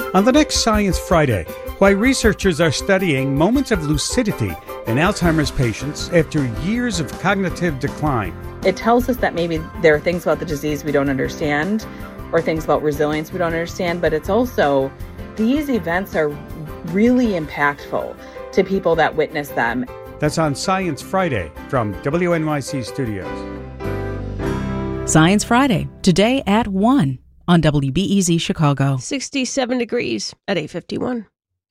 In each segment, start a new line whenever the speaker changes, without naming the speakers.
On the next Science Friday, why researchers are studying moments of lucidity in Alzheimer's patients after years of cognitive decline.
It tells us that maybe there are things about the disease we don't understand or things about resilience we don't understand, but it's also these events are really impactful to people that witness them.
That's on Science Friday from WNYC Studios.
Science Friday, today at 1 on WBEZ Chicago.
67 degrees at 8:51.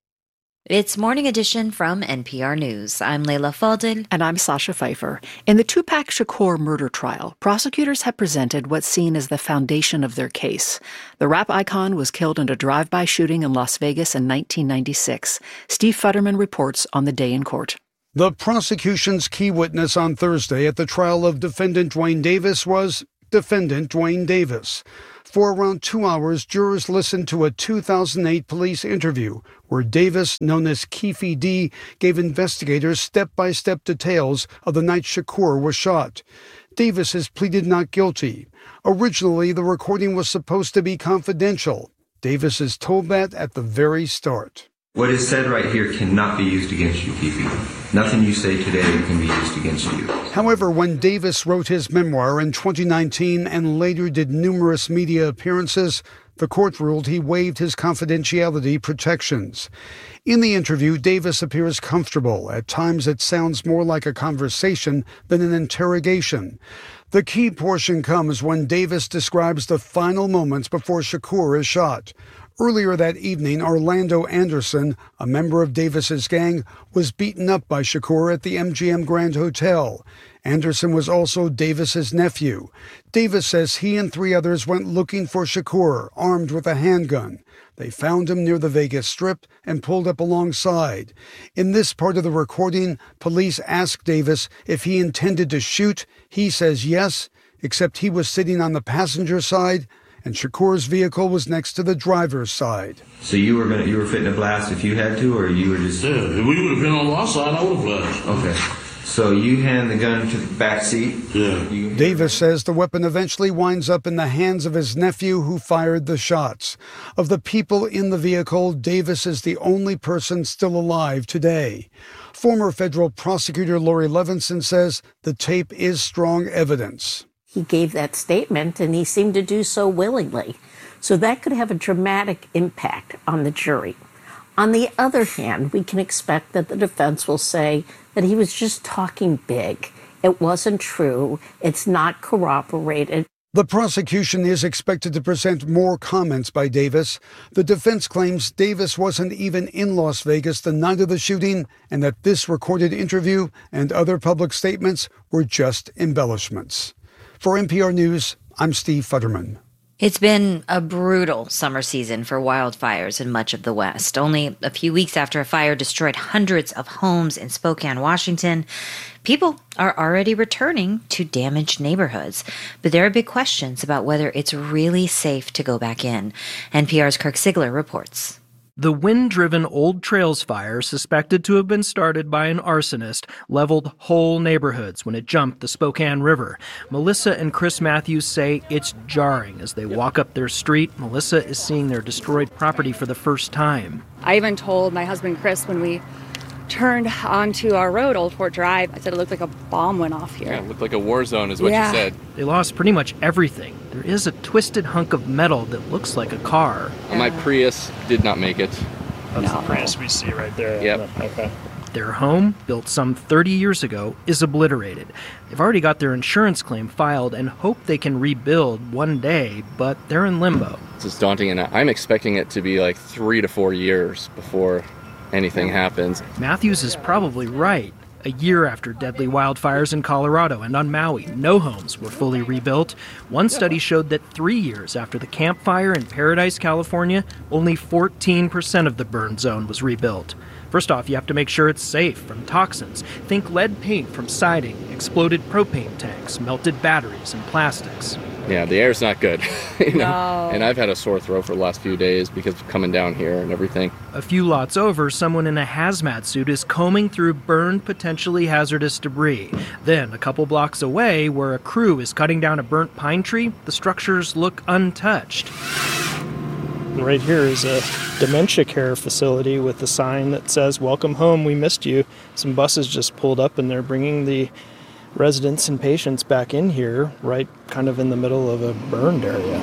It's Morning Edition from NPR News. I'm Leila Fadel.
And I'm Sasha Pfeiffer. In the Tupac Shakur murder trial, prosecutors have presented what's seen as the foundation of their case. The rap icon was killed in a drive-by shooting in Las Vegas in 1996. Steve Futterman reports on the day in court.
The prosecution's key witness on Thursday at the trial of defendant Duane Davis was defendant Duane Davis. For around 2 hours, jurors listened to a 2008 police interview where Davis, known as Keefe D, gave investigators step-by-step details of the night Shakur was shot. Davis has pleaded not guilty. Originally, the recording was supposed to be confidential. Davis is told that at the very start.
What is said right here cannot be used against you, Keefe. Nothing you say today can be used against you.
However, when Davis wrote his memoir in 2019 and later did numerous media appearances, the court ruled he waived his confidentiality protections. In the interview, Davis appears comfortable. At times, it sounds more like a conversation than an interrogation. The key portion comes when Davis describes the final moments before Shakur is shot. Earlier that evening, Orlando Anderson, a member of Davis's gang, was beaten up by Shakur at the MGM Grand Hotel. Anderson was also Davis's nephew. Davis says he and 3 others went looking for Shakur, armed with a handgun. They found him near the Vegas Strip and pulled up alongside. In this part of the recording, police asked Davis if he intended to shoot. He says yes, except he was sitting on the passenger side and Shakur's vehicle was next to the driver's side.
So you were fitting to blast if you had to, or you were just...
Yeah, if we would have been on our side, I would have blasted.
Okay. So you hand the gun to the back seat?
Yeah.
Davis says the weapon eventually winds up in the hands of his nephew who fired the shots. Of the people in the vehicle, Davis is the only person still alive today. Former federal prosecutor Lori Levinson says the tape is strong evidence.
He gave that statement, and he seemed to do so willingly. So that could have a dramatic impact on the jury. On the other hand, we can expect that the defense will say that he was just talking big. It wasn't true. It's not corroborated.
The prosecution is expected to present more comments by Davis. The defense claims Davis wasn't even in Las Vegas the night of the shooting and that this recorded interview and other public statements were just embellishments. For NPR News, I'm Steve Futterman.
It's been a brutal summer season for wildfires in much of the West. Only a few weeks after a fire destroyed hundreds of homes in Spokane, Washington, people are already returning to damaged neighborhoods. But there are big questions about whether it's really safe to go back in. NPR's Kirk Sigler reports.
The wind-driven Old Trails fire, suspected to have been started by an arsonist, leveled whole neighborhoods when it jumped the Spokane River. Melissa and Chris Matthews say it's jarring as they walk up their street. Melissa is seeing their destroyed property for the first time.
I even told my husband Chris when we turned onto our road, Old Fort Drive, I said it looked like a bomb went off here.
Yeah, it looked like a war zone is what you said.
They lost pretty much everything. There is a twisted hunk of metal that looks like a car.
My Prius did not make it.
That's the Prius we see right there.
Yep.
Okay.
Their home, built some 30 years ago, is obliterated. They've already got their insurance claim filed and hope they can rebuild one day, but they're in limbo.
This is daunting, and I'm expecting it to be like 3 to 4 years before anything happens.
Matthews is probably right. A year after deadly wildfires in Colorado and on Maui, no homes were fully rebuilt. One study showed that 3 years after the Camp Fire in Paradise, California, only 14% of the burn zone was rebuilt. First off, you have to make sure it's safe from toxins. Think lead paint from siding, exploded propane tanks, melted batteries, and plastics.
Yeah, the air's not good. you know?
No.
And I've had a sore throat for the last few days because of coming down here and everything.
A few lots over, someone in a hazmat suit is combing through burned, potentially hazardous debris. Then, a couple blocks away, where a crew is cutting down a burnt pine tree, the structures look untouched.
And right here is a dementia care facility with a sign that says, "Welcome home, we missed you." Some buses just pulled up and they're bringing the residents and patients back in here, right kind of in the middle of a burned area.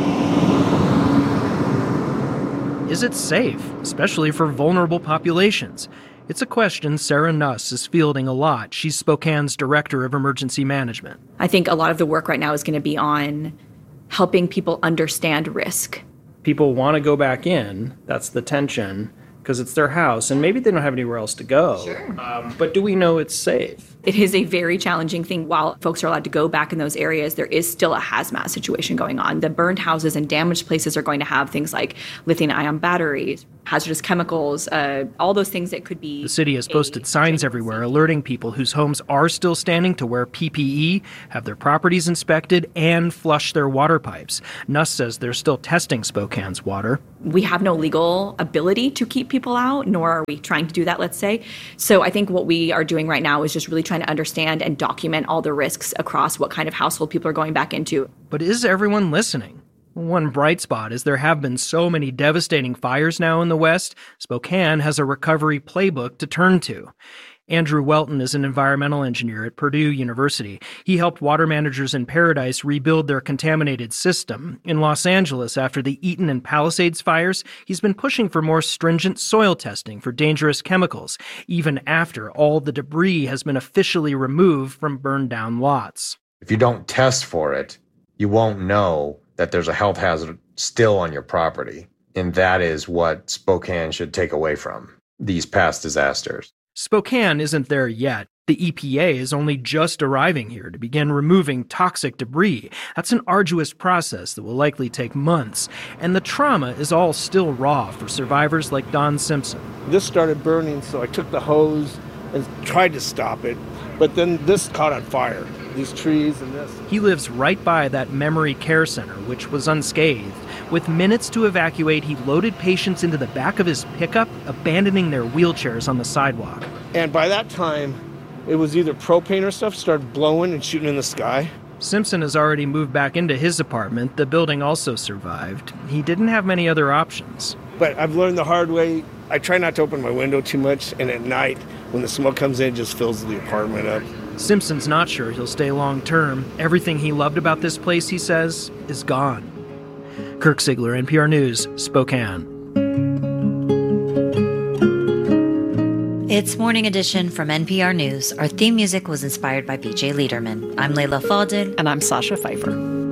Is it safe, especially for vulnerable populations? It's a question Sarah Nuss is fielding a lot. She's Spokane's Director of Emergency Management.
I think a lot of the work right now is going to be on helping people understand risk.
People want to go back in. That's the tension, because it's their house, and maybe they don't have anywhere else to go.
Sure.
But do we know it's safe?
It is a very challenging thing. While folks are allowed to go back in those areas, there is still a hazmat situation going on. The burned houses and damaged places are going to have things like lithium-ion batteries, hazardous chemicals, all those things that could be...
The city has posted signs everywhere alerting people whose homes are still standing to wear PPE, have their properties inspected, and flush their water pipes. Nuss says they're still testing Spokane's water.
We have no legal ability to keep people out, nor are we trying to do that, let's say. So I think what we are doing right now is just really trying to understand and document all the risks across what kind of household people are going back into.
But is everyone listening? One bright spot is there have been so many devastating fires now in the West, Spokane has a recovery playbook to turn to. Andrew Welton is an environmental engineer at Purdue University. He helped water managers in Paradise rebuild their contaminated system. In Los Angeles, after the Eaton and Palisades fires, he's been pushing for more stringent soil testing for dangerous chemicals, even after all the debris has been officially removed from burned down lots.
If you don't test for it, you won't know that there's a health hazard still on your property. And that is what Spokane should take away from these past disasters.
Spokane isn't there yet. The EPA is only just arriving here to begin removing toxic debris. That's an arduous process that will likely take months. And the trauma is all still raw for survivors like Don Simpson.
This started burning, so I took the hose and tried to stop it. But then this caught on fire, these trees and this.
He lives right by that memory care center, which was unscathed. With minutes to evacuate, he loaded patients into the back of his pickup, abandoning their wheelchairs on the sidewalk.
And by that time, it was either propane or stuff started blowing and shooting in the sky.
Simpson has already moved back into his apartment. The building also survived. He didn't have many other options.
But I've learned the hard way. I try not to open my window too much, and at night, when the smoke comes in, it just fills the apartment up.
Simpson's not sure he'll stay long term. Everything he loved about this place, he says, is gone. Kirk Ziegler, NPR News, Spokane.
It's Morning Edition from NPR News. Our theme music was inspired by BJ Liederman. I'm Leila Fadel.
And I'm Sasha Pfeiffer.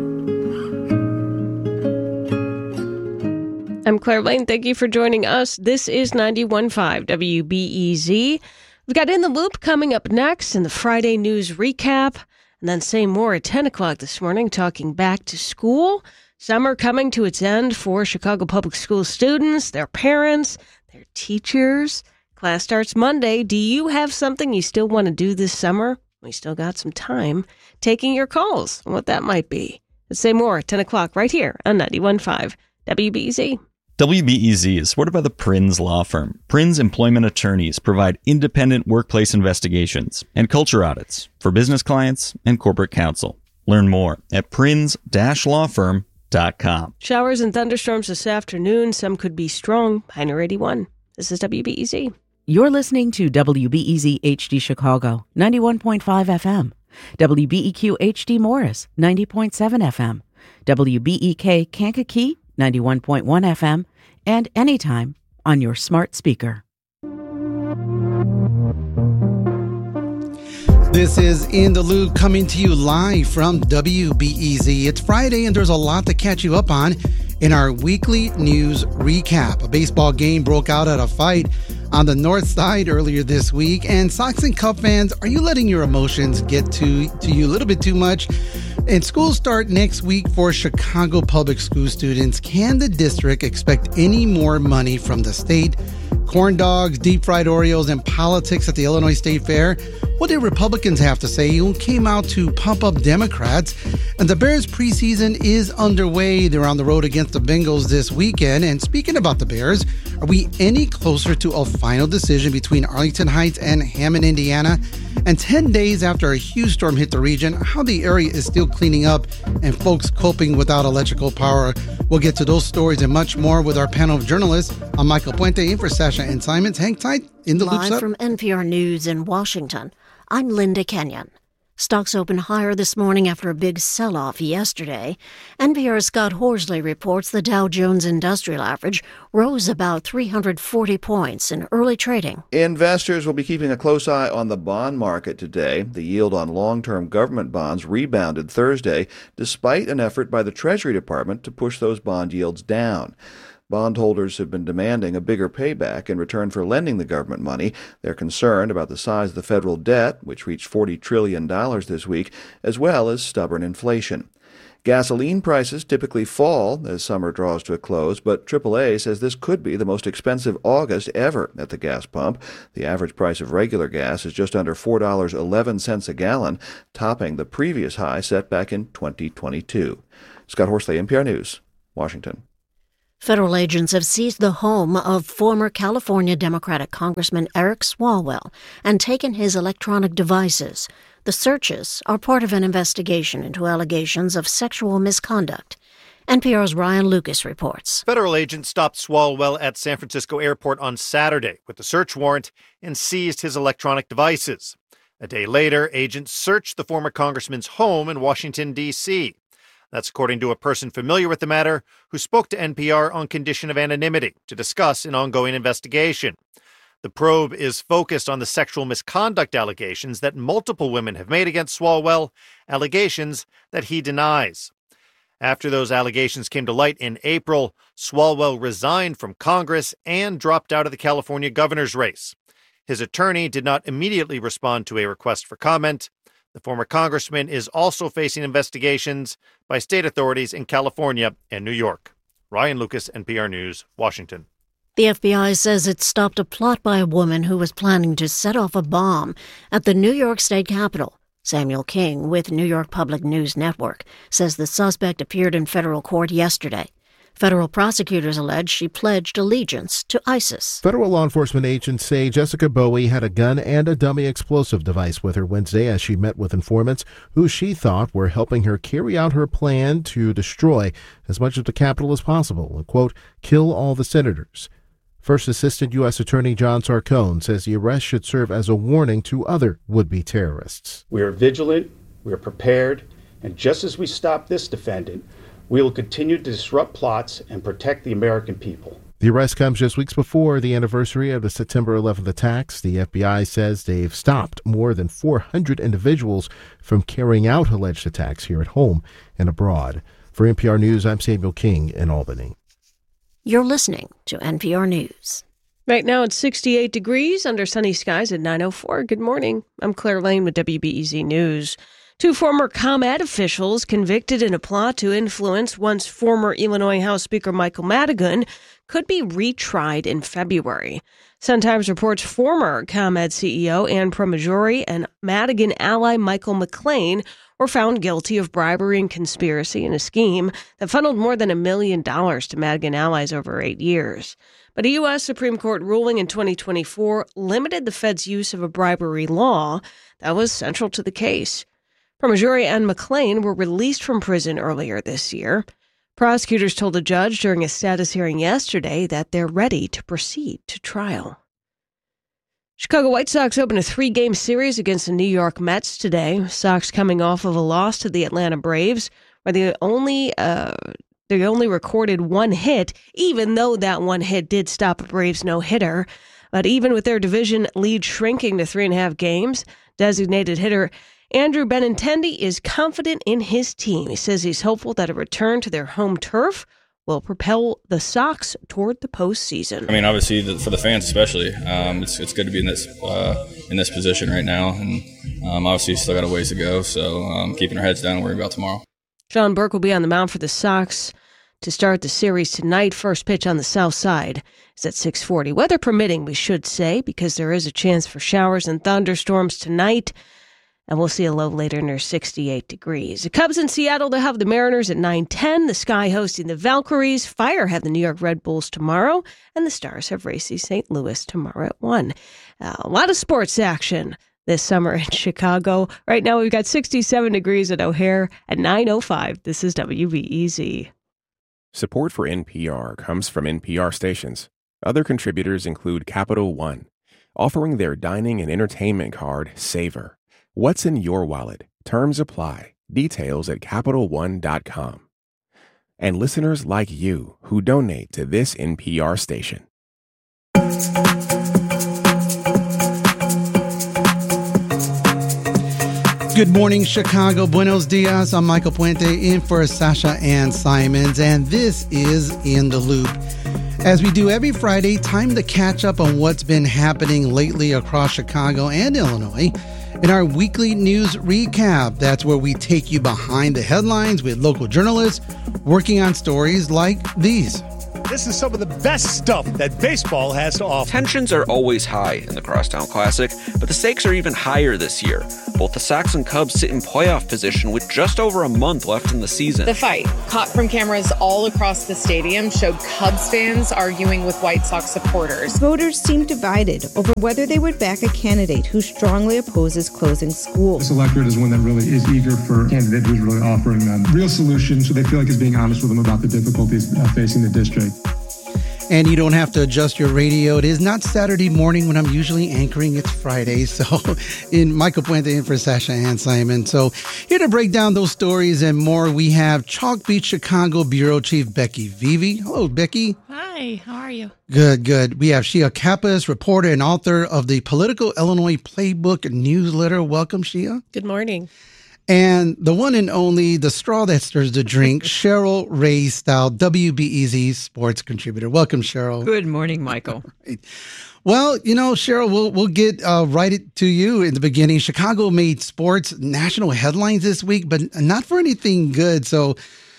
I'm Claire Lane. Thank you for joining us. This is 91.5 WBEZ. We've got In the Loop coming up next in the Friday News Recap. And then say more at 10 o'clock this morning, talking back to school. Summer coming to its end for Chicago Public School students, their parents, their teachers. Class starts Monday. Do you have something you still want to do this summer? We still got some time taking your calls on what that might be. Let's say more at 10 o'clock right here on 91.5 WBEZ.
WBEZ is supported by the Prins Law Firm. Prins Employment Attorneys provide independent workplace investigations and culture audits for business clients and corporate counsel. Learn more at prins-lawfirm.com.
Showers and thunderstorms this afternoon. Some could be strong. Pioneer 81. This is WBEZ.
You're listening to WBEZ HD Chicago, 91.5 FM. WBEQ HD Morris, 90.7 FM. WBEK Kankakee, 91.1 FM. And anytime on your smart speaker.
This is In the Loop coming to you live from WBEZ. It's Friday and there's a lot to catch you up on in our weekly news recap. A baseball game broke out at a fight on the north side earlier this week. And Sox and Cub fans, are you letting your emotions get to you a little bit too much? And schools start next week for Chicago public school students. Can the district expect any more money from the state? Corn dogs, deep fried Oreos, and politics at the Illinois State Fair. What did Republicans have to say? Who came out to pump up Democrats? And the Bears preseason is underway. They're on the road against the Bengals this weekend. And speaking about the Bears, are we any closer to a final decision between Arlington Heights and Hammond, Indiana?
And 10 days after a huge storm hit the region, how the area is still cleaning up and folks coping without electrical power. We'll get to those stories and much more with our panel of journalists. I'm Michael Puente in for Sasha and Simons. Hang tight. In the Loops
Live
Up.
from NPR News in Washington, I'm Linda Kenyon. Stocks opened higher this morning after a big sell-off yesterday. NPR's Scott Horsley reports the Dow Jones Industrial Average rose about 340 points in early trading.
Investors will be keeping a close eye on the bond market today. The yield on long-term government bonds rebounded Thursday, despite an effort by the Treasury Department to push those bond yields down. Bondholders have been demanding a bigger payback in return for lending the government money. They're concerned about the size of the federal debt, which reached $40 trillion this week, as well as stubborn inflation. Gasoline prices typically fall as summer draws to a close, but AAA says this could be the most expensive August ever at the gas pump. The average price of regular gas is just under $4.11 a gallon, topping the previous high set back in 2022. Scott Horsley, NPR News, Washington.
Federal agents have seized the home of former California Democratic Congressman Eric Swalwell and taken his electronic devices. The searches are part of an investigation into allegations of sexual misconduct. NPR's Ryan Lucas reports.
Federal agents stopped Swalwell at San Francisco Airport on Saturday with a search warrant and seized his electronic devices. A day later, agents searched the former congressman's home in Washington, D.C. That's according to a person familiar with the matter who spoke to NPR on condition of anonymity to discuss an ongoing investigation. The probe is focused on the sexual misconduct allegations that multiple women have made against Swalwell, allegations that he denies. After those allegations came to light in April, Swalwell resigned from Congress and dropped out of the California governor's race. His attorney did not immediately respond to a request for comment. The former congressman is also facing investigations by state authorities in California and New York. Ryan Lucas, NPR News, Washington.
The FBI says it stopped a plot by a woman who was planning to set off a bomb at the New York State Capitol. Samuel King, with New York Public News Network, says the suspect appeared in federal court yesterday. Federal prosecutors allege she pledged allegiance to ISIS.
Federal law enforcement agents say Jessica Bowie had a gun and a dummy explosive device with her Wednesday as she met with informants who she thought were helping her carry out her plan to destroy as much of the Capitol as possible and, quote, kill all the senators. First Assistant U.S. Attorney John Sarcone says the arrest should serve as a warning to other would-be terrorists.
We are vigilant, we are prepared, and just as we stopped this defendant, we will continue to disrupt plots and protect the American people.
The arrest comes just weeks before the anniversary of the September 11th attacks. The FBI says they've stopped more than 400 individuals from carrying out alleged attacks here at home and abroad. For NPR News, I'm Samuel King in Albany.
You're listening to NPR News.
Right now it's 68 degrees under sunny skies at 9:04. Good morning. I'm Claire Lane with WBEZ News. Two former ComEd officials convicted in a plot to influence once former Illinois House Speaker Michael Madigan could be retried in February. Sun-Times reports former ComEd CEO Ann Pramaggiore and Madigan ally Michael McLean were found guilty of bribery and conspiracy in a scheme that funneled more than $1 million to Madigan allies over 8 years. But a U.S. Supreme Court ruling in 2024 limited the Fed's use of a bribery law that was central to the case. Pramaggiore and McLean were released from prison earlier this year. Prosecutors told a judge during a status hearing yesterday that they're ready to proceed to trial. Chicago White Sox open a 3-game series against the New York Mets today. Sox coming off of a loss to the Atlanta Braves, where they only recorded one hit, even though that one hit did stop a Braves no-hitter. But even with their division lead shrinking to 3.5 games, designated hitter Andrew Benintendi is confident in his team. He says he's hopeful that a return to their home turf will propel the Sox toward the postseason.
I mean, obviously, for the fans especially, it's good to be in this position right now, and obviously still got a ways to go. So keeping our heads down and worrying about tomorrow.
Sean Burke will be on the mound for the Sox to start the series tonight. First pitch on the south side is at 6:40. Weather permitting, we should say, because there is a chance for showers and thunderstorms tonight. And we'll see a low later near 68 degrees. The Cubs in Seattle, they'll have the Mariners at 9:10. The Sky hosting the Valkyries. Fire have the New York Red Bulls tomorrow. And the Stars have Racing St. Louis tomorrow at 1. A lot of sports action this summer in Chicago. Right now, we've got 67 degrees at O'Hare at 9:05. This is WBEZ.
Support for NPR comes from NPR stations. Other contributors include Capital One, offering their dining and entertainment card, Savor. What's in your wallet? Terms apply. Details at CapitalOne.com. And listeners like you who donate to this NPR station.
Good morning, Chicago. Buenos dias. I'm Michael Puente in for Sasha Ann Simons, and this is In the Loop. As we do every Friday, time to catch up on what's been happening lately across Chicago and Illinois. In our weekly news recap, that's where we take you behind the headlines with local journalists working on stories like these.
This is some of the best stuff that baseball has to offer.
Tensions are always high in the Crosstown Classic, but the stakes are even higher this year. Both the Sox and Cubs sit in playoff position with just over a month left in the season.
The fight, caught from cameras all across the stadium, showed Cubs fans arguing with White Sox supporters.
Voters seem divided over whether they would back a candidate who strongly opposes closing schools.
This electorate is one that really is eager for a candidate who's really offering them real solutions so they feel like is being honest with them about the difficulties facing the district.
And you don't have to adjust your radio. It is not Saturday morning when I'm usually anchoring. It's Friday. So in Michael Puente in for Sasha Ann Simon. So here to break down those stories and more, we have Chalk Beat Chicago Bureau Chief Becky Vivi. Hello, Becky.
Hi, how are you?
Good. We have Shia Kappas, reporter and author of the Political Illinois Playbook newsletter. Welcome, Shia.
Good morning.
And the one and only, the straw that stirs the drink, Cheryl Ray Stout, WBEZ sports contributor. Welcome, Cheryl.
Good morning, Michael.
Right. Well, Cheryl, we'll get right to you in the beginning. Chicago made sports national headlines this week, but not for anything good. So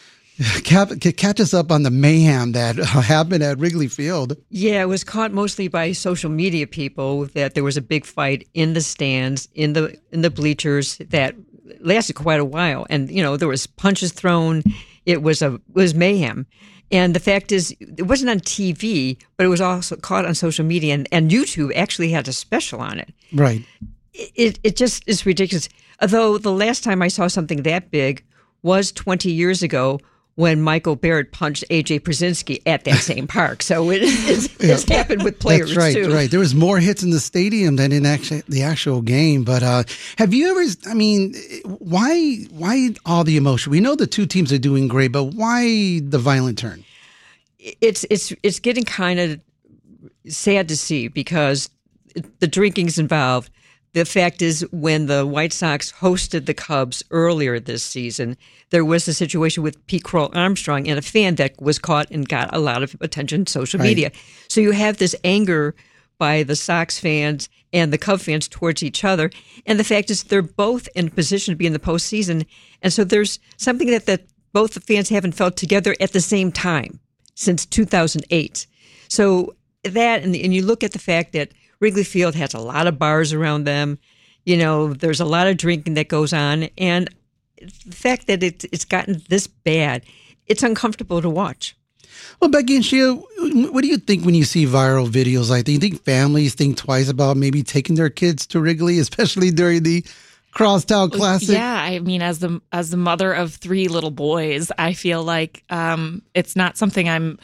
catch us up on the mayhem that happened at Wrigley Field.
Yeah, it was caught mostly by social media people that there was a big fight in the stands, in the bleachers that lasted quite a while, and there was punches thrown. It was mayhem, and the fact is, it wasn't on TV, but it was also caught on social media, and YouTube actually had a special on it.
Right.
It just is ridiculous. Although the last time I saw something that big was 20 years ago, when Michael Barrett punched A.J. Brzezinski at that same park. So it's happened with players,
That's right,
too.
Right. There was more hits in the stadium than in the actual game. But have you ever, why all the emotion? We know the two teams are doing great, but why the violent turn?
It's getting kind of sad to see because the drinking's involved. The fact is, when the White Sox hosted the Cubs earlier this season, there was a situation with Pete Crow Armstrong and a fan that was caught and got a lot of attention on social media. So you have this anger by the Sox fans and the Cub fans towards each other. And the fact is, they're both in position to be in the postseason. And so there's something that both the fans haven't felt together at the same time since 2008. So that, and you look at the fact that Wrigley Field has a lot of bars around them. There's a lot of drinking that goes on. And the fact that it's gotten this bad, it's uncomfortable to watch.
Well, Becky and Shia, what do you think when you see viral videos like that? Do you think families think twice about maybe taking their kids to Wrigley, especially during the Crosstown Classic?
Yeah, I mean, as the mother of 3 little boys, I feel like it's not something I'm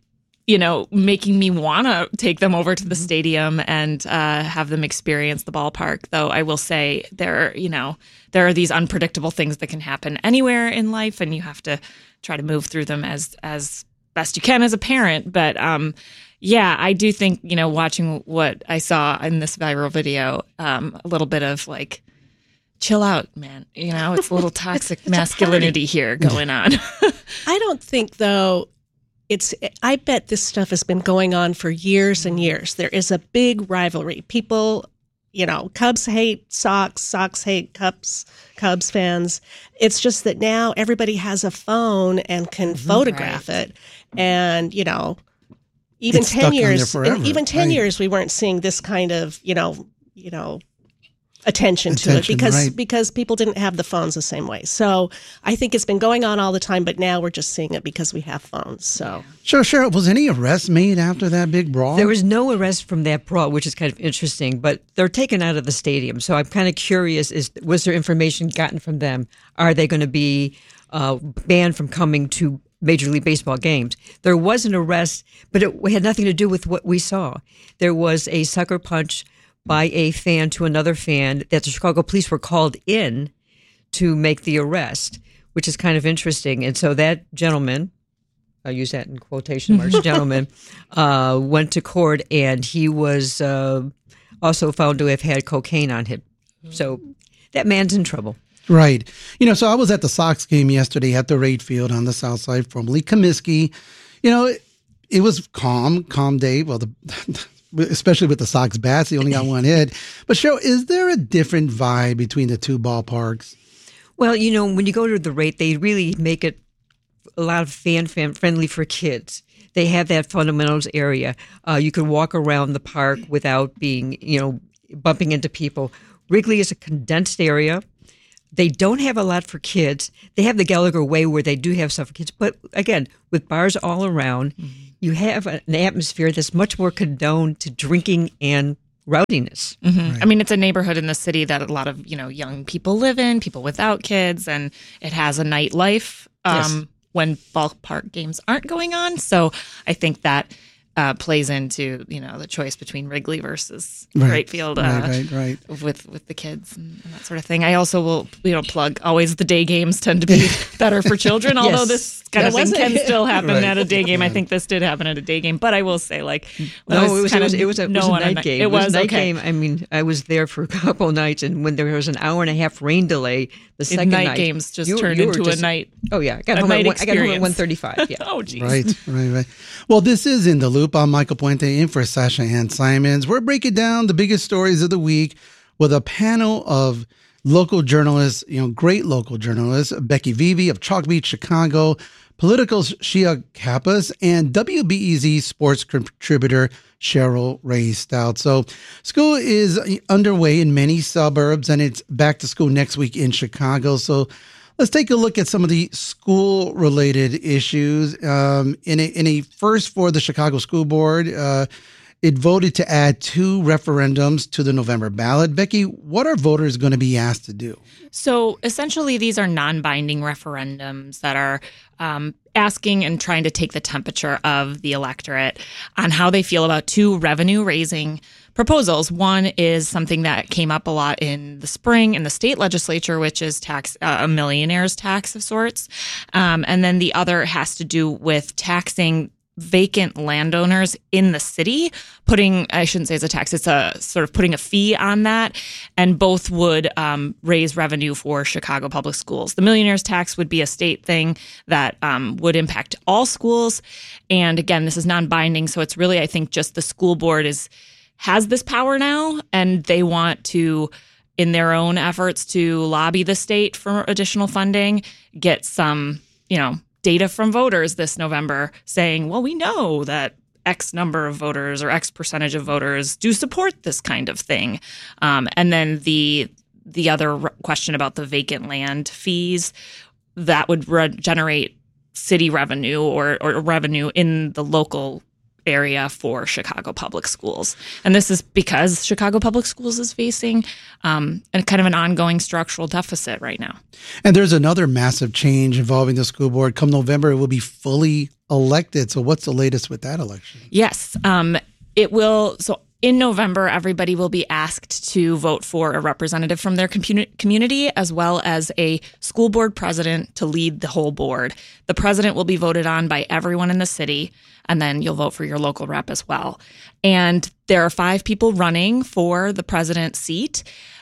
making me want to take them over to the stadium and have them experience the ballpark. Though I will say there are these unpredictable things that can happen anywhere in life, and you have to try to move through them as best you can as a parent. But I do think, watching what I saw in this viral video, a little bit of like, chill out, man. It's a little toxic masculinity here going on.
I don't think, though, I bet this stuff has been going on for years and years. There is a big rivalry. People, Cubs hate Sox, Sox hate Cubs fans. It's just that now everybody has a phone and can photograph it. And, even
it's
10 years,
forever,
even 10 years, we weren't seeing this kind of, attention to it
right.
because people didn't have the phones the same way. So I think it's been going on all the time, but now we're just seeing it because we have phones. So
Sure. Was any arrest made after that big brawl?
There was no arrest from that brawl, which is kind of interesting, but they're taken out of the stadium. So I'm kind of curious, was there information gotten from them? Are they going to be banned from coming to Major League Baseball games? There was an arrest, but it had nothing to do with what we saw. There was a sucker punch by a fan to another fan that the Chicago police were called in to make the arrest, which is kind of interesting. And so that gentleman, I use that in quotation marks, gentleman, went to court, and he was also found to have had cocaine on him. So that man's in trouble.
Right. So I was at the Sox game yesterday at the Rate Field on the south side, formerly Comiskey. It was calm day. Well, especially with the Sox bats, they only got one hit. But Cheryl, is there a different vibe between the two ballparks?
Well, when you go to the Rate, they really make it a lot of fan friendly for kids. They have that fundamentals area. You can walk around the park without being, bumping into people. Wrigley is a condensed area. They don't have a lot for kids. They have the Gallagher Way where they do have stuff for kids. But again, with bars all around, you have an atmosphere that's much more condoned to drinking and rowdiness.
Mm-hmm. Right. I mean, it's a neighborhood in the city that a lot of, young people live in, people without kids, and it has a nightlife when ballpark games aren't going on. So I think that plays into, the choice between Wrigley versus Rate Field
right.
with the kids and that sort of thing. I also will, plug always the day games tend to be better for children, although this kind of thing can still happen at a day game. I think this did happen at a day game, but I will say,
it was a night game.
It was a night
game. I mean, I was there for a couple nights, and when there was an hour and a half rain delay, the second
night games just turned into a night.
Oh yeah, I got home at 1:35. Yeah.
Oh geez.
Right. Well, this is In the Loop. I'm Michael Puente in for Sasha Ann Simons. We're breaking down the biggest stories of the week with a panel of local journalists, great local journalists, Becky Vivi of Chalk Beach, Chicago, Politico's Shia Kappas, and WBEZ sports contributor Cheryl Ray Stout. So school is underway in many suburbs, and it's back to school next week in Chicago. So let's take a look at some of the school-related issues. In a first for the Chicago School Board, it voted to add 2 referendums to the November ballot. Becky, what are voters going to be asked to do?
So essentially, these are non-binding referendums that are asking and trying to take the temperature of the electorate on how they feel about 2 revenue-raising proposals. One is something that came up a lot in the spring in the state legislature, which is a millionaire's tax of sorts. And then the other has to do with taxing vacant landowners in the city, I shouldn't say it's a tax, it's a sort of putting a fee on that, and both would raise revenue for Chicago public schools. The millionaire's tax would be a state thing that would impact all schools. And again, this is non-binding, so it's really, I think, just the school board has this power now, and they want to, in their own efforts to lobby the state for additional funding, get some, data from voters this November saying, well, we know that X number of voters or X percentage of voters do support this kind of thing. And then the other question about the vacant land fees, that would generate city revenue or revenue in the local area for Chicago Public Schools. And this is because Chicago Public Schools is facing a kind of an ongoing structural deficit right now.
And there's another massive change involving the school board. Come November, it will be fully elected. So what's the latest with that election?
Yes, it will. So in November, everybody will be asked to vote for a representative from their community, as well as a school board president to lead the whole board. The president will be voted on by everyone in the city, and then you'll vote for your local rep as well. And there are 5 people running for the president seat.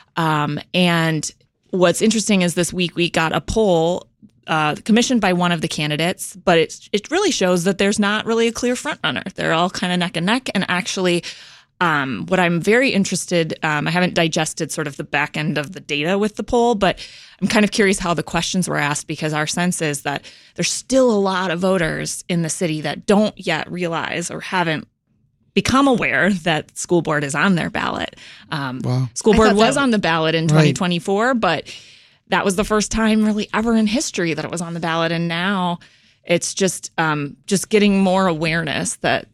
And what's interesting is this week we got a poll commissioned by one of the candidates, but it really shows that there's not really a clear front runner. They're all kind of neck and neck. And actually, what I'm very interested, I haven't digested sort of the back end of the data with the poll, but I'm kind of curious how the questions were asked, because our sense is that there's still a lot of voters in the city that don't yet realize or haven't become aware that school board is on their ballot.
Wow.
School board was on the ballot in 2024, but that was the first time really ever in history that it was on the ballot. And now it's just getting more awareness that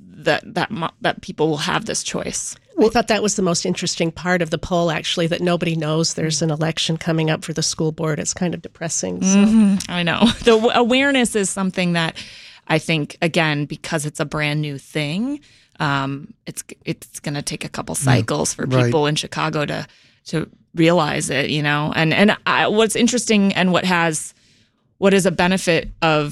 people will have this choice.
I thought that was the most interesting part of the poll, actually, that nobody knows there's an election coming up for the school board. It's kind of depressing. So.
I know. The awareness is something that I think, again, because it's a brand new thing, it's going to take a couple cycles for people in Chicago to realize it, you know. And what's interesting and what is a benefit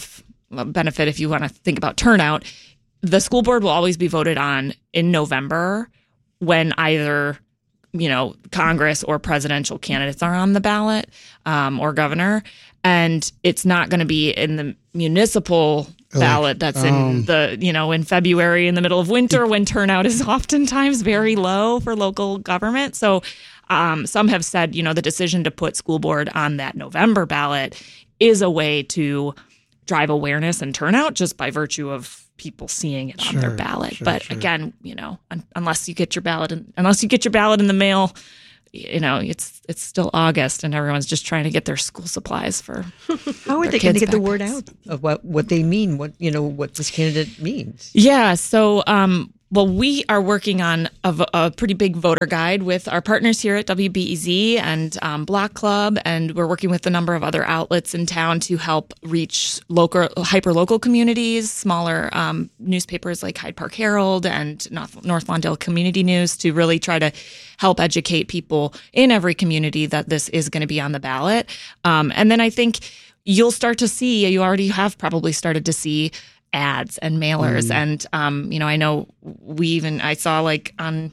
if you want to think about turnout, the school board will always be voted on in November when either, you know, Congress or presidential candidates are on the ballot, or governor. And it's not going to be in the municipal ballot that's in in February in the middle of winter when turnout is oftentimes very low for local government. So some have said, you know, the decision to put school board on that November ballot is a way to drive awareness and turnout just by virtue of people seeing it on their ballot. But again, you know, unless you get your ballot in the mail, you know, it's still August and everyone's just trying to get their school supplies for
how are they going to get the word out of what they mean, what this candidate means?
Yeah, so we are working on a pretty big voter guide with our partners here at WBEZ and Block Club, and we're working with a number of other outlets in town to help reach hyper-local communities, smaller newspapers like Hyde Park Herald and North Lawndale Community News, to really try to help educate people in every community that this is going to be on the ballot. And then I think you'll start to see, you already have probably started to see, ads and mailers. And, you know, I know I saw like on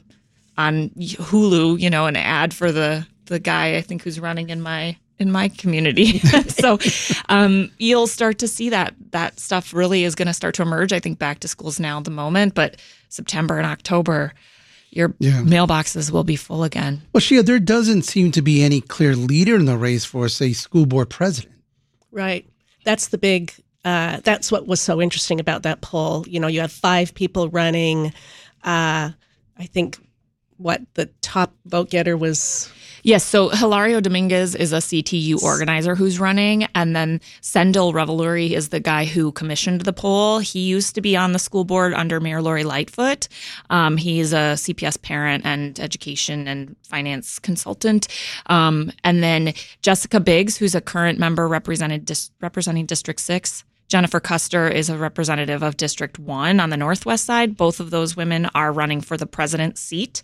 Hulu, you know, an ad for the guy I think who's running in my community. So you'll start to see that stuff really is going to start to emerge. I think back to school's now the moment, but September and October, your mailboxes will be full again.
Well, Shia, there doesn't seem to be any clear leader in the race for, say, school board president.
Right. That's the big that's what was so interesting about that poll. You know, you have 5 people running. I think the top vote getter was.
Yes, so Hilario Dominguez is a CTU organizer who's running, and then Sendil Reveluri is the guy who commissioned the poll. He used to be on the school board under Mayor Lori Lightfoot. He's a CPS parent and education and finance consultant. And then Jessica Biggs, who's a current member representing District 6. Jennifer Custer is a representative of District 1 on the Northwest side. Both of those women are running for the president's seat.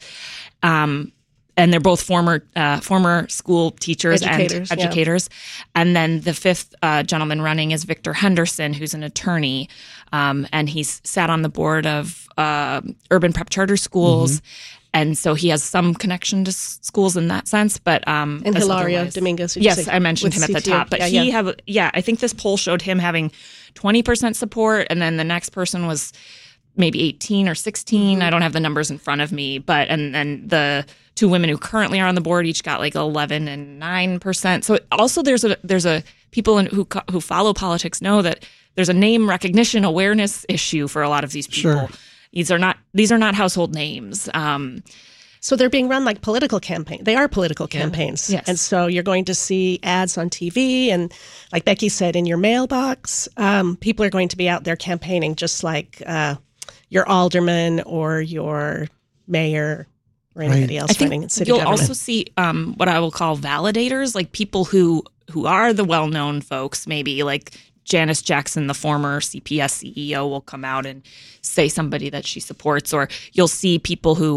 And they're both former school teachers and educators. Yeah. And then the 5th gentleman running is Victor Henderson, who's an attorney. And he's sat on the board of urban prep charter schools. And so he has some connection to schools in that sense. But
and Hilario Dominguez.
Yes, I mentioned him at the top. But I think this poll showed him having 20% support. And then the next person was maybe 18 or 16. I don't have the numbers in front of me. But and then the 2 women who currently are on the board each got like 11 and 9%. So also there's a people who follow politics know that there's a name recognition awareness issue for a lot of these people.
Sure.
These are not household names.
So they're being run like political campaigns. They are political campaigns.
Yes.
And so you're going to see ads on TV and, like Becky said, in your mailbox. People are going to be out there campaigning just like your alderman or your mayor or anybody else running in city government.
You'll also see what I will call validators, like people who are the well-known folks, maybe like Janice Jackson, the former CPS CEO, will come out and say somebody that she supports. Or you'll see people who,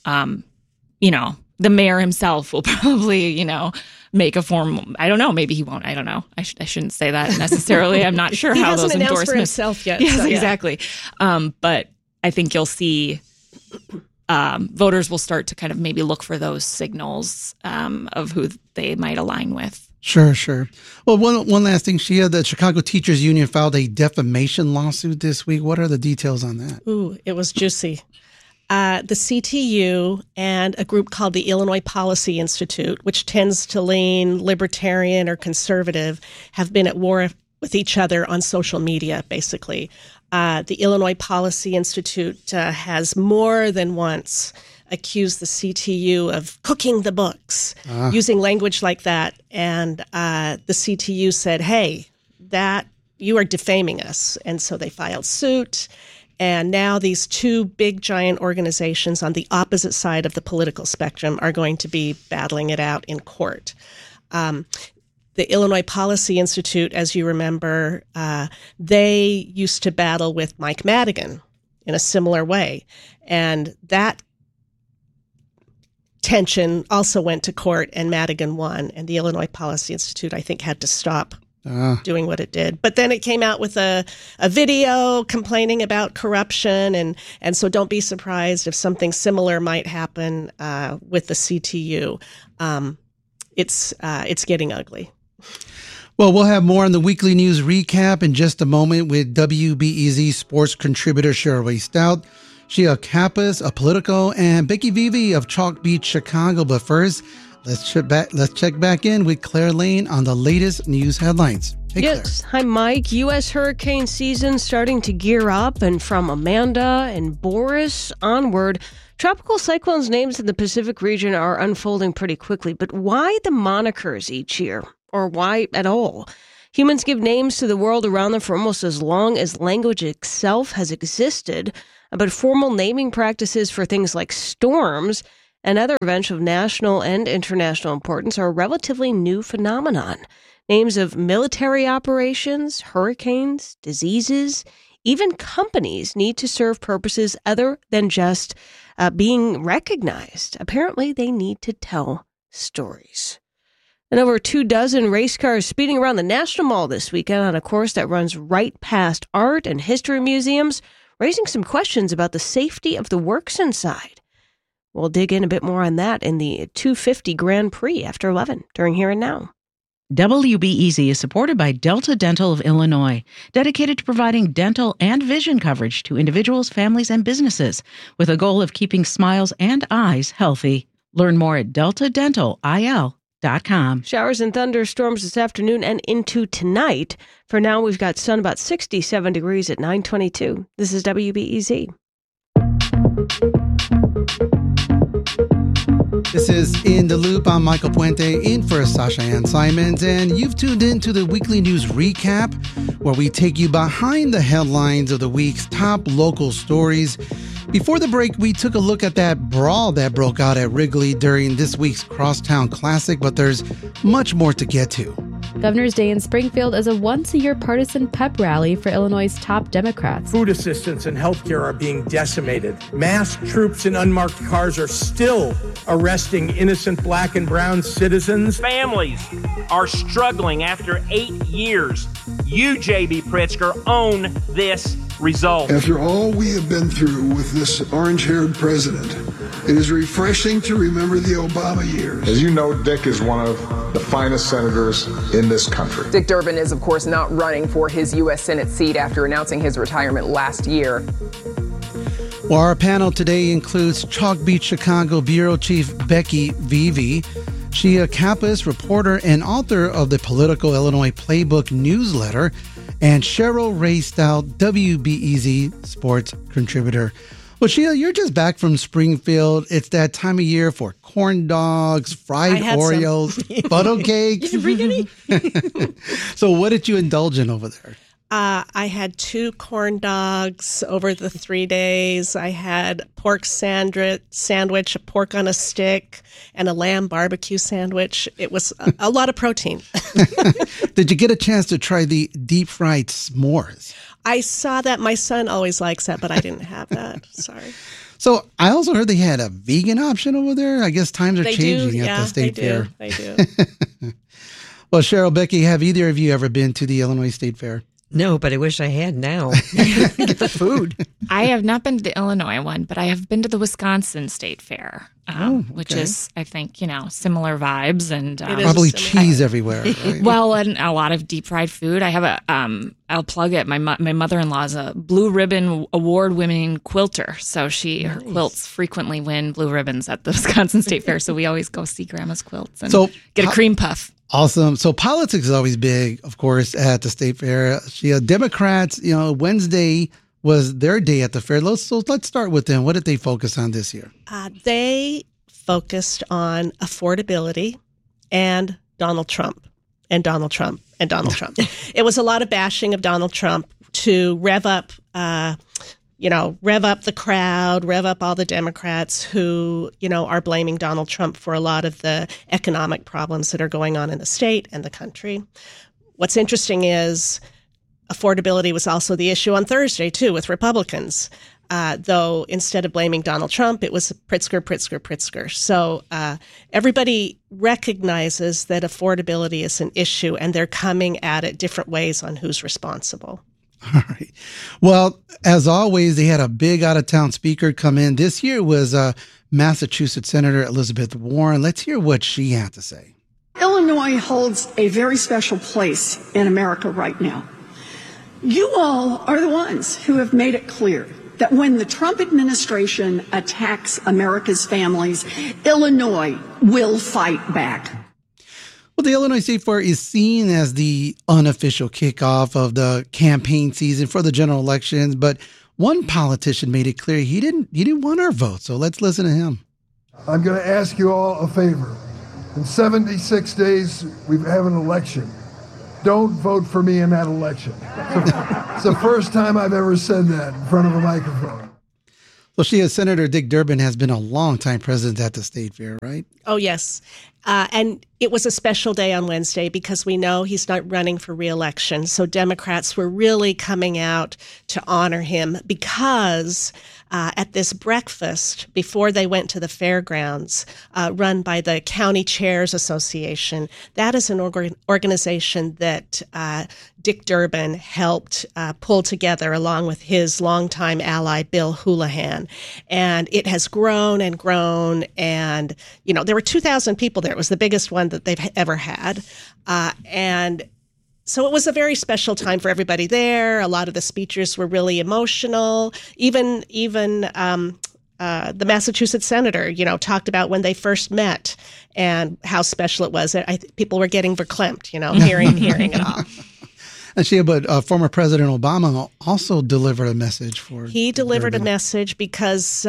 the mayor himself will probably, make a form. I don't know. Maybe he won't. I don't know. I shouldn't say that necessarily. I'm not sure how those endorsements.
He hasn't announced for himself yet.
Yes, exactly. But I think you'll see voters will start to kind of maybe look for those signals of who they might align with.
Sure. Well, one last thing, Shia, the Chicago Teachers Union filed a defamation lawsuit this week. What are the details on that?
Ooh, it was juicy. The CTU and a group called the Illinois Policy Institute, which tends to lean libertarian or conservative, have been at war with each other on social media, basically.
The Illinois Policy Institute has more than once accused the CTU of cooking the books, using language like that. And the CTU said, hey, that you are defaming us. And so they filed suit. And now these two big, giant organizations on the opposite side of the political spectrum are going to be battling it out in court. The Illinois Policy Institute, as you remember, they used to battle with Mike Madigan in a similar way. And that tension also went to court, and Madigan won. And the Illinois Policy Institute, I think, had to stop doing what it did. But then it came out with a video complaining about corruption. And so don't be surprised if something similar might happen with the CTU. It's getting ugly.
Well, we'll have more on the weekly news recap in just a moment with WBEZ sports contributor Cheryl Stout, Shia Kappas of Politico, and Becky Vivi of Chalk Beach, Chicago. But first, let's check back in with Claire Lane on the latest news headlines. Hey,
yes. Claire. Hi, Mike. U.S. hurricane season starting to gear up, and from Amanda and Boris onward, tropical cyclones names in the Pacific region are unfolding pretty quickly. But why the monikers each year? Or why at all? Humans give names to the world around them for almost as long as language itself has existed, but formal naming practices for things like storms and other events of national and international importance are a relatively new phenomenon. Names of military operations, hurricanes, diseases, even companies need to serve purposes other than just being recognized. Apparently, they need to tell stories. And over 24 race cars speeding around the National Mall this weekend on a course that runs right past art and history museums, raising some questions about the safety of the works inside. We'll dig in a bit more on that in the 250 Grand Prix after 11 during Here and Now.
WBEZ is supported by Delta Dental of Illinois, dedicated to providing dental and vision coverage to individuals, families, and businesses, with a goal of keeping smiles and eyes healthy. Learn more at deltadentalil.com.
Showers and thunderstorms this afternoon and into tonight. For now, we've got sun about 67 degrees at 9:22. This is WBEZ.
This is In the Loop. I'm Michael Puente, in for Sasha Ann Simons, and you've tuned in to the weekly news recap, where we take you behind the headlines of the week's top local stories. Before the break, we took a look at that brawl that broke out at Wrigley during this week's Crosstown Classic, but there's much more to get to.
Governor's Day in Springfield is a once-a-year partisan pep rally for Illinois' top Democrats.
Food assistance and health care are being decimated. Masked troops in unmarked cars are still arresting innocent black and brown citizens.
Families are struggling after 8 years. You, J.B. Pritzker, own this result.
After all we have been through with this orange-haired president, it is refreshing to remember the Obama years.
As you know, Dick is one of the finest senators in this country.
Dick Durbin is, of course, not running for his U.S. Senate seat after announcing his retirement last year.
Well, our panel today includes Chalk Beach, Chicago Bureau Chief Becky Vivi, Shia Kappas, reporter and author of the Politico Illinois Playbook newsletter, and Cheryl Ray Stout, WBEZ sports contributor. Well, Shia, you're just back from Springfield. It's that time of year for corn dogs, fried Oreos, funnel cakes.
You didn't bring any?
So what did you indulge in over there?
I had 2 corn dogs over the 3 days. I had pork sandwich, a pork on a stick, and a lamb barbecue sandwich. It was a lot of protein.
Did you get a chance to try the deep fried s'mores?
I saw that. My son always likes that, but I didn't have that. Sorry.
So I also heard they had a vegan option over there. I guess times are changing at the state fair.
They do.
Well, Cheryl, Becky, have either of you ever been to the Illinois State Fair?
No, but I wish I had now. Get the food.
I have not been to the Illinois one, but I have been to the Wisconsin State Fair, which is, I think, similar vibes and
probably cheese everywhere. Right?
Well, and a lot of deep fried food. I have I'll plug it. My mother-in-law is a Blue Ribbon award-winning quilter, so her quilts frequently win blue ribbons at the Wisconsin State Fair. So we always go see Grandma's quilts and get a cream puff.
Awesome. So politics is always big, of course, at the state fair. Democrats, Wednesday was their day at the fair. Let's start with them. What did they focus on this year?
They focused on affordability and Donald Trump and Donald Trump and Donald Trump. It was a lot of bashing of Donald Trump to rev up the crowd, rev up all the Democrats who, are blaming Donald Trump for a lot of the economic problems that are going on in the state and the country. What's interesting is affordability was also the issue on Thursday, too, with Republicans. Though instead of blaming Donald Trump, it was Pritzker. So everybody recognizes that affordability is an issue, and they're coming at it different ways on who's responsible.
All right. Well, as always, they had a big out-of-town speaker come in. This year was Massachusetts Senator Elizabeth Warren. Let's hear what she had to say.
Illinois holds a very special place in America right now. You all are the ones who have made it clear that when the Trump administration attacks America's families, Illinois will fight back.
Well, the Illinois State Fair is seen as the unofficial kickoff of the campaign season for the general elections, but one politician made it clear he didn't want our vote. So let's listen to him.
I'm going to ask you all a favor. In 76 days, we have an election. Don't vote for me in that election. It's the first time I've ever said that in front of a microphone.
Well, Senator Dick Durbin has been a longtime president at the state fair, right?
Oh, yes. And it was a special day on Wednesday because we know he's not running for re-election. So Democrats were really coming out to honor him because at this breakfast before they went to the fairgrounds, run by the County Chairs Association, that is an organization that Dick Durbin helped pull together along with his longtime ally, Bill Houlihan. And it has grown and grown. And, there were 2,000 people there. It was the biggest one that they've ever had. And so it was a very special time for everybody there. A lot of the speeches were really emotional. Even the Massachusetts senator, talked about when they first met and how special it was. People were getting verklempt, hearing it all.
But former President Obama also delivered a message for.
He delivered a message because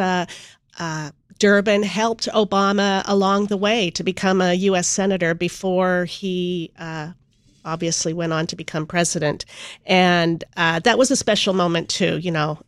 Durbin helped Obama along the way to become a U.S. senator before he obviously went on to become president. And that was a special moment, too.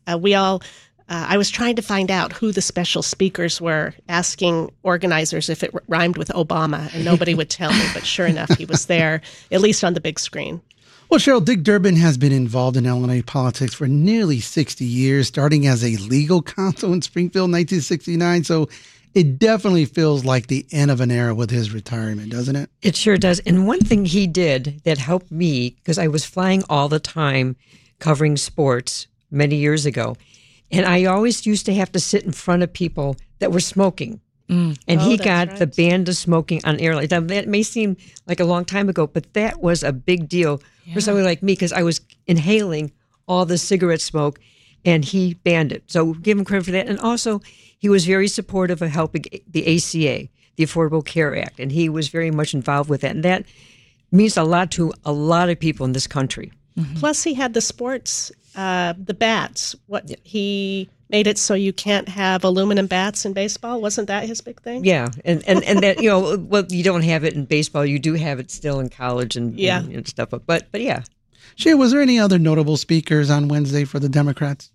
I was trying to find out who the special speakers were, asking organizers if it rhymed with Obama, and nobody would tell me. But sure enough, he was there, at least on the big screen.
Well, Cheryl, Dick Durbin has been involved in Illinois politics for nearly 60 years, starting as a legal counsel in Springfield in 1969. So it definitely feels like the end of an era with his retirement, doesn't it?
It sure does. And one thing he did that helped me, because I was flying all the time covering sports many years ago, and I always used to have to sit in front of people that were smoking. And he got the ban to smoking on airlines. Now, that may seem like a long time ago, but that was a big deal for somebody like me because I was inhaling all the cigarette smoke, and he banned it. So give him credit for that. And also, he was very supportive of helping the ACA, the Affordable Care Act, and he was very much involved with that. And that means a lot to a lot of people in this country.
Mm-hmm. Plus, he had the sports, the bats. He made it so you can't have aluminum bats in baseball. Wasn't that his big thing?
Yeah, and that well, you don't have it in baseball. You do have it still in college and stuff. But yeah.
Shea, was there any other notable speakers on Wednesday for the Democrats?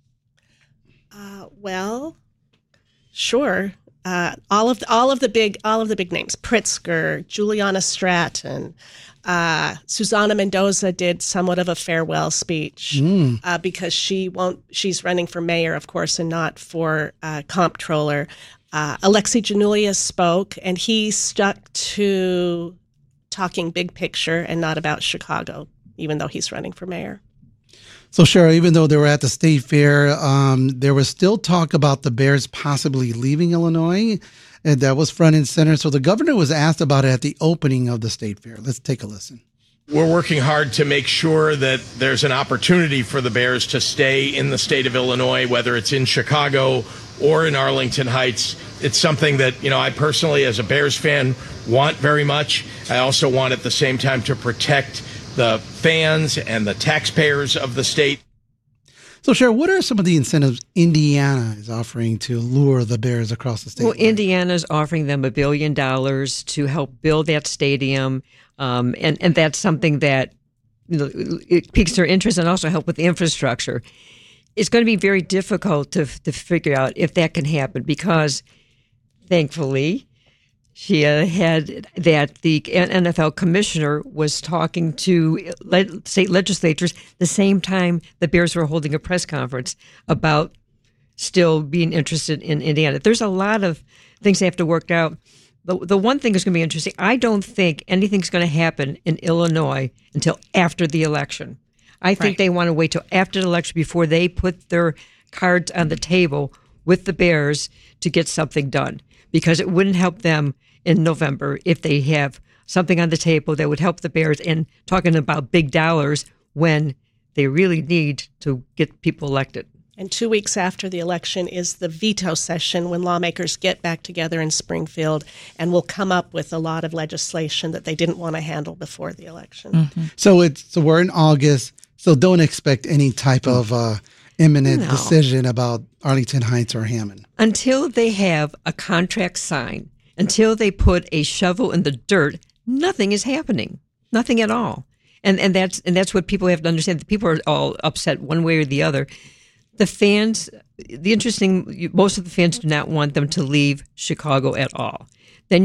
Well, sure. All of the big names: Pritzker, Juliana Stratton. Susana Mendoza did somewhat of a farewell speech because she's running for mayor, of course, and not for comptroller. Alexi Giannoulias spoke, and he stuck to talking big picture and not about Chicago, even though he's running for mayor.
So, Cheryl, even though they were at the state fair, there was still talk about the Bears possibly leaving Illinois. And that was front and center. So the governor was asked about it at the opening of the state fair. Let's take a listen.
We're working hard to make sure that there's an opportunity for the Bears to stay in the state of Illinois, whether it's in Chicago or in Arlington Heights. It's something that, I personally, as a Bears fan, want very much. I also want at the same time to protect the fans and the taxpayers of the state.
So, Cheryl, what are some of the incentives Indiana is offering to lure the Bears across the state?
Well, Indiana's offering them $1 billion to help build that stadium, and that's something that it piques their interest and also help with the infrastructure. It's going to be very difficult to figure out if that can happen because, thankfully, she had that the NFL commissioner was talking to state legislatures the same time the Bears were holding a press conference about still being interested in Indiana. There's a lot of things they have to work out. The one thing is going to be interesting. I don't think anything's going to happen in Illinois until after the election. I think they want to wait till after the election before they put their cards on the table with the Bears to get something done, because it wouldn't help them in November if they have something on the table that would help the Bears in talking about big dollars when they really need to get people elected.
And 2 weeks after the election is the veto session when lawmakers get back together in Springfield and will come up with a lot of legislation that they didn't want to handle before the election.
Mm-hmm. So we're in August, so don't expect any type of imminent decision about Arlington Heights or Hammond.
Until they have a contract signed, until they put a shovel in the dirt, nothing is happening. Nothing at all. And that's what people have to understand. The people are all upset one way or the other. The fans, most of the fans do not want them to leave Chicago at all. Then